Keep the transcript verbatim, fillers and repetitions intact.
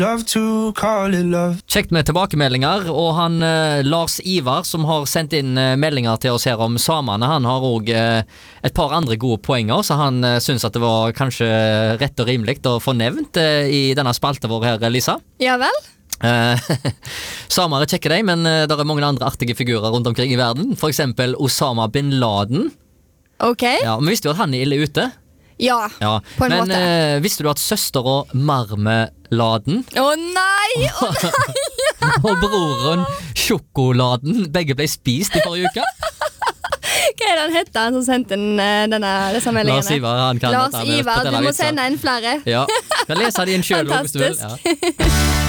Love to call it love. Kjekt med tilbakemeldinger, og han eh, Lars Ivar som har sendt inn eh, meldinger til oss her om samene, han har også eh, et par andre gode poenger, så han eh, synes at det var kanskje rett og rimelig å få nevnt eh, i denne spalten vår her, Lisa. Ja vel? Eh, samer er kjekke deg, men eh, det er mange andre artige figurer rundt omkring i verden, for eksempel Osama bin Laden. Ok. Ja, men visste du at han er ille ute? Ja, Ja, på en men måte. eh, visste du at søster og Marmeladen Å nei! Å nei! og broren Sjokoladen begge ble spist i forrige uke? Hva er det han heter, han som sendte inn eh, denne, disse meldingene? Lars Ivar, han kan Lars dette med Ivar, du fortelle må vitser. sende inn flere. Ja, kan lese de inn selv hvis du vil. Ja. Fantastisk.